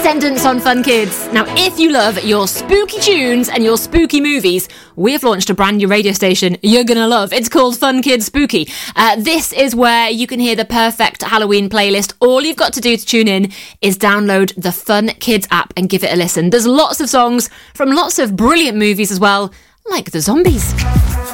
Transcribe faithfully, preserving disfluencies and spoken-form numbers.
Descendants on Fun Kids. Now, if you love your spooky tunes and your spooky movies, we have launched a brand new radio station you're going to love. It's called Fun Kids Spooky. Uh, this is where you can hear the perfect Halloween playlist. All you've got to do to tune in is download the Fun Kids app and give it a listen. There's lots of songs from lots of brilliant movies as well, like The Zombies.